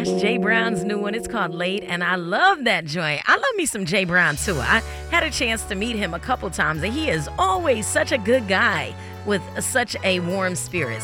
That's Jay Brown's new one. It's called Late, and I love that joint. I love me some Jay Brown too. I had a chance to meet him a couple times, and he is always such a good guy with such a warm spirit.